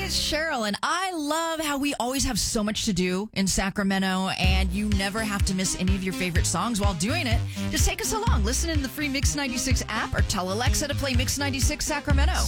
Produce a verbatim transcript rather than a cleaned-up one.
it's Cheryl, and I love how we always have so much to do in Sacramento, and you never have to miss any of your favorite songs while doing it. Just take us along. Listen in the free Mix ninety-six app or tell Alexa to play Mix ninety-six Sacramento.